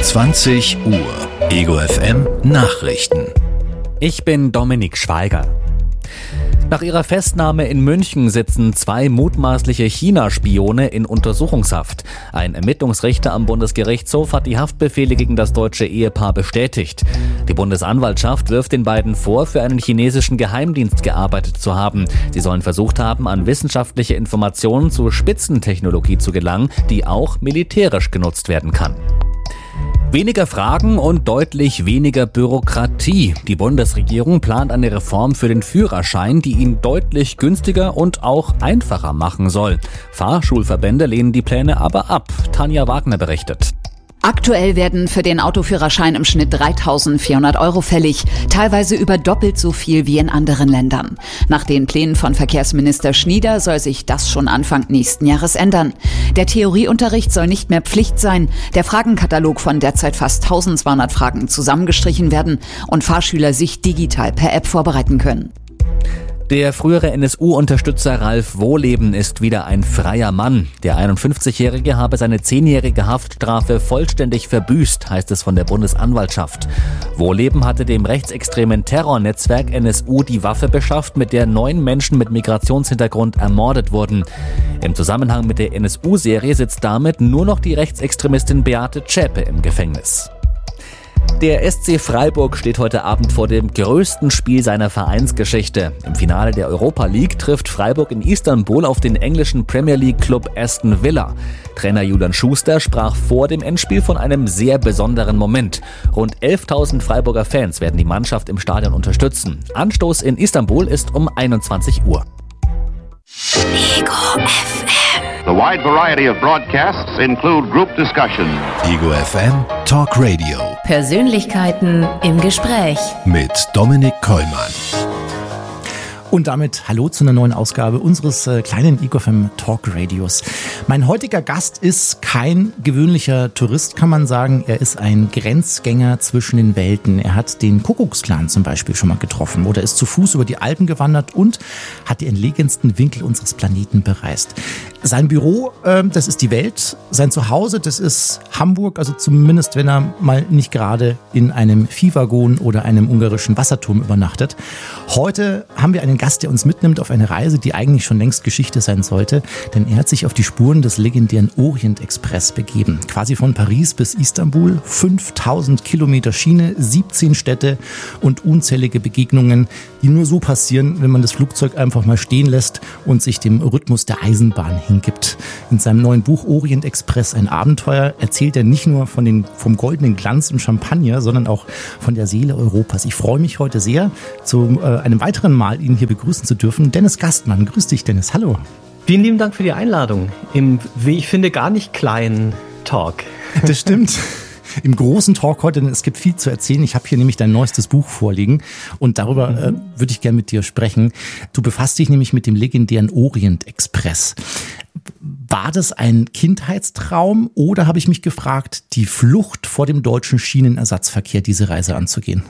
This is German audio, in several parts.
20 Uhr. Ego FM Nachrichten. Ich bin Dominik Schweiger. Nach ihrer Festnahme in München sitzen 2 mutmaßliche China-Spione in Untersuchungshaft. Ein Ermittlungsrichter am Bundesgerichtshof hat die Haftbefehle gegen das deutsche Ehepaar bestätigt. Die Bundesanwaltschaft wirft den beiden vor, für einen chinesischen Geheimdienst gearbeitet zu haben. Sie sollen versucht haben, an wissenschaftliche Informationen zu Spitzentechnologie zu gelangen, die auch militärisch genutzt werden kann. Weniger Fragen und deutlich weniger Bürokratie. Die Bundesregierung plant eine Reform für den Führerschein, die ihn deutlich günstiger und auch einfacher machen soll. Fahrschulverbände lehnen die Pläne aber ab. Tanja Wagner berichtet. Aktuell werden für den Autoführerschein im Schnitt 3.400 € fällig, teilweise über doppelt so viel wie in anderen Ländern. Nach den Plänen von Verkehrsminister Schnieder soll sich das schon Anfang nächsten Jahres ändern. Der Theorieunterricht soll nicht mehr Pflicht sein, der Fragenkatalog von derzeit fast 1.200 Fragen zusammengestrichen werden und Fahrschüler sich digital per App vorbereiten können. Der frühere NSU-Unterstützer Ralf Wohleben ist wieder ein freier Mann. Der 51-Jährige habe seine 10-jährige Haftstrafe vollständig verbüßt, heißt es von der Bundesanwaltschaft. Wohleben hatte dem rechtsextremen Terrornetzwerk NSU die Waffe beschafft, mit der 9 Menschen mit Migrationshintergrund ermordet wurden. Im Zusammenhang mit der NSU-Serie sitzt damit nur noch die Rechtsextremistin Beate Zschäpe im Gefängnis. Der SC Freiburg steht heute Abend vor dem größten Spiel seiner Vereinsgeschichte. Im Finale der Europa League trifft Freiburg in Istanbul auf den englischen Premier League Club Aston Villa. Trainer Julian Schuster sprach vor dem Endspiel von einem sehr besonderen Moment. Rund 11.000 Freiburger Fans werden die Mannschaft im Stadion unterstützen. Anstoß in Istanbul ist um 21 Uhr. Ego FM. The wide variety of broadcasts include group discussion. Ego FM Talk Radio Persönlichkeiten im Gespräch mit Dominik Kollmann. Und damit hallo zu einer neuen Ausgabe unseres kleinen Ego FM Talk Radios. Mein heutiger Gast ist kein gewöhnlicher Tourist, kann man sagen. Er ist ein Grenzgänger zwischen den Welten. Er hat den Kuckucksklan zum Beispiel schon mal getroffen oder ist zu Fuß über die Alpen gewandert und hat die entlegensten Winkel unseres Planeten bereist. Sein Büro, das ist die Welt. Sein Zuhause, das ist Hamburg, also zumindest wenn er mal nicht gerade in einem Viehwaggon oder einem ungarischen Wasserturm übernachtet. Heute haben wir einen Gast, der uns mitnimmt auf eine Reise, die eigentlich schon längst Geschichte sein sollte, denn er hat sich auf die Spuren des legendären Orient-Express begeben. Quasi von Paris bis Istanbul, 5.000 Kilometer Schiene, 17 Städte und unzählige Begegnungen, die nur so passieren, wenn man das Flugzeug einfach mal stehen lässt und sich dem Rhythmus der Eisenbahn hingibt. In seinem neuen Buch Orient Express, ein Abenteuer, erzählt er nicht nur vom goldenen Glanz im Champagner, sondern auch von der Seele Europas. Ich freue mich heute sehr, zu einem weiteren Mal ihn hier begrüßen zu dürfen. Dennis Gastmann, grüß dich Dennis, hallo. Vielen lieben Dank für die Einladung im, wie ich finde, gar nicht kleinen Talk. Das stimmt. Im großen Talk heute, denn es gibt viel zu erzählen. Ich habe hier nämlich dein neuestes Buch vorliegen und darüber würde ich gerne mit dir sprechen. Du befasst dich nämlich mit dem legendären Orient Express. War das ein Kindheitstraum oder habe ich mich gefragt, die Flucht vor dem deutschen Schienenersatzverkehr, diese Reise anzugehen?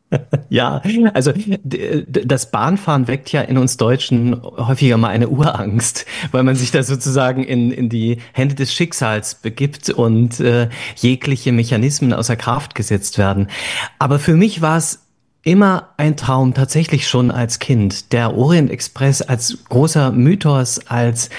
Ja, also das Bahnfahren weckt ja in uns Deutschen häufiger mal eine Urangst, weil man sich da sozusagen in die Hände des Schicksals begibt und jegliche Mechanismen außer Kraft gesetzt werden. Aber für mich war es immer ein Traum, tatsächlich schon als Kind. Der Orient Express als großer Mythos, als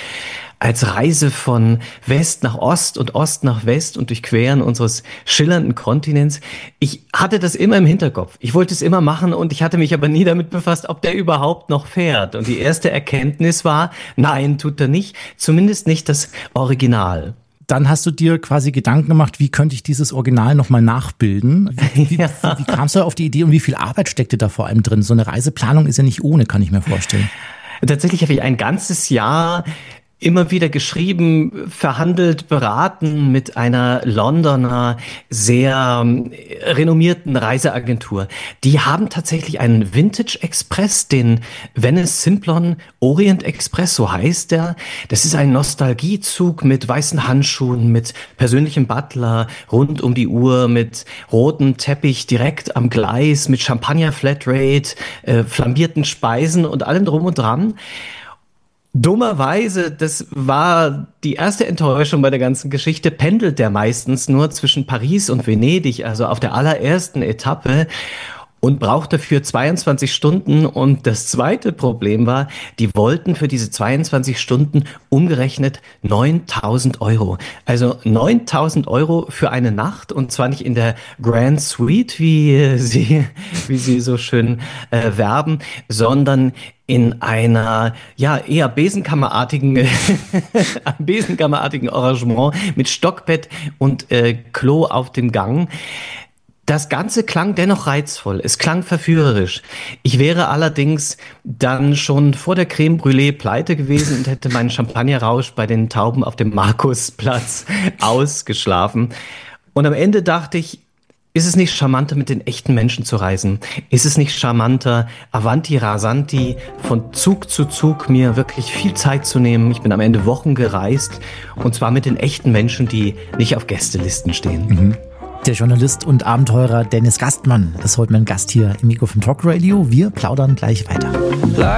Reise von West nach Ost und Ost nach West und Durchqueren unseres schillernden Kontinents. Ich hatte das immer im Hinterkopf. Ich wollte es immer machen und ich hatte mich aber nie damit befasst, ob der überhaupt noch fährt. Und die erste Erkenntnis war, nein, tut er nicht. Zumindest nicht das Original. Dann hast du dir quasi Gedanken gemacht, wie könnte ich dieses Original nochmal nachbilden? Wie kamst du auf die Idee und wie viel Arbeit steckte da vor allem drin? So eine Reiseplanung ist ja nicht ohne, kann ich mir vorstellen. Tatsächlich habe ich ein ganzes Jahr immer wieder geschrieben, verhandelt, beraten mit einer Londoner, sehr renommierten Reiseagentur. Die haben tatsächlich einen Vintage Express, den Venice Simplon Orient Express, so heißt der. Das ist ein Nostalgiezug mit weißen Handschuhen, mit persönlichem Butler rund um die Uhr, mit rotem Teppich direkt am Gleis, mit Champagner Flatrate, flambierten Speisen und allem drum und dran. Dummerweise, das war die erste Enttäuschung bei der ganzen Geschichte, pendelt der meistens nur zwischen Paris und Venedig, also auf der allerersten Etappe, und braucht dafür 22 Stunden. Und das zweite Problem war, die wollten für diese 22 Stunden umgerechnet 9.000 €. Also 9.000 € für eine Nacht, und zwar nicht in der Grand Suite, wie sie so schön werben, sondern in einer eher besenkammerartigen Arrangement mit Stockbett und Klo auf dem Gang. Das Ganze klang dennoch reizvoll, es klang verführerisch. Ich wäre allerdings dann schon vor der Creme Brûlée pleite gewesen und hätte meinen Champagnerrausch bei den Tauben auf dem Markusplatz ausgeschlafen. Und am Ende dachte ich, ist es nicht charmanter, mit den echten Menschen zu reisen? Ist es nicht charmanter, Avanti Rasanti, von Zug zu Zug mir wirklich viel Zeit zu nehmen? Ich bin am Ende Wochen gereist, und zwar mit den echten Menschen, die nicht auf Gästelisten stehen. Mhm. Der Journalist und Abenteurer Dennis Gastmann ist heute mein Gast hier im Ego vom Talk Radio. Wir plaudern gleich weiter.